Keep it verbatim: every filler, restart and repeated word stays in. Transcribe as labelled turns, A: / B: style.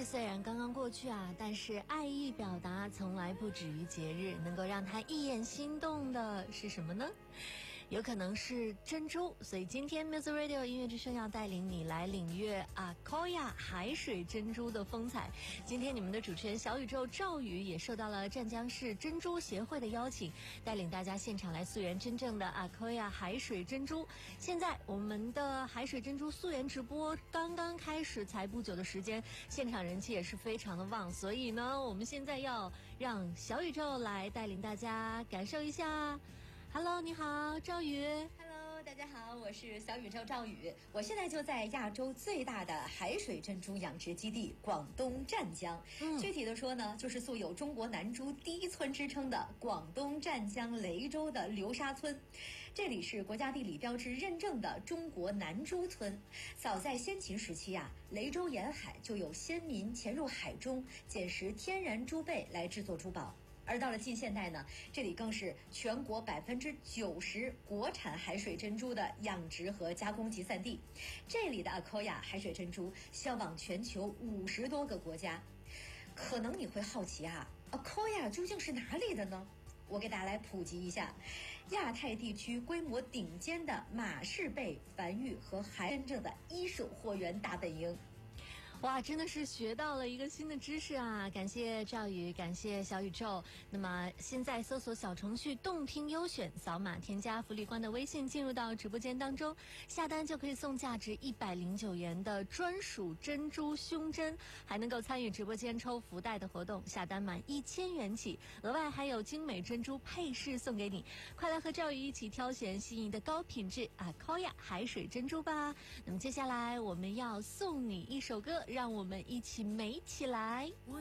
A: 虽然刚刚过去啊，但是爱意表达从来不止于节日，能够让他一眼心动的是什么呢？有可能是珍珠，所以今天 Music Radio 音乐之声要带领你来领略啊 Akoya 海水珍珠的风采。今天你们的主持人小宇宙赵宇也受到了湛江市珍珠协会的邀请，带领大家现场来溯源真正的 Akoya 海水珍珠。现在我们的海水珍珠溯源直播刚刚开始，才不久的时间，现场人气也是非常的旺，所以呢，我们现在要让小宇宙来带领大家感受一下。Hello， 你好，赵宇。
B: Hello， 大家好，我是小宇宙赵宇。我现在就在亚洲最大的海水珍珠养殖基地广东湛江。嗯，具体的说呢，就是素有中国南珠第一村之称的广东湛江雷州的流沙村。这里是国家地理标志认证的中国南珠村。早在先秦时期啊，雷州沿海就有先民潜入海中捡拾天然珠贝来制作珠宝。而到了近现代呢，这里更是全国百分之九十国产海水珍珠的养殖和加工集散地。这里的 Akoya 海水珍珠销往全球五十多个国家。可能你会好奇啊 ，Akoya 究竟是哪里的呢？我给大家来普及一下，亚太地区规模顶尖的马氏贝繁育和海真正的一手货源大本营。
A: 哇，真的是学到了一个新的知识啊！感谢赵宇，感谢小宇宙。那么现在搜索小程序动听优选，扫码添加福利官的微信，进入到直播间当中，下单就可以送价值一百零九元的专属珍珠胸针，还能够参与直播间抽福袋的活动，下单满一千元起，额外还有精美珍珠配饰送给你。快来和赵宇一起挑选心仪的高品质 Akoya 海水珍珠吧！那么接下来我们要送你一首歌，让我们一起美起来。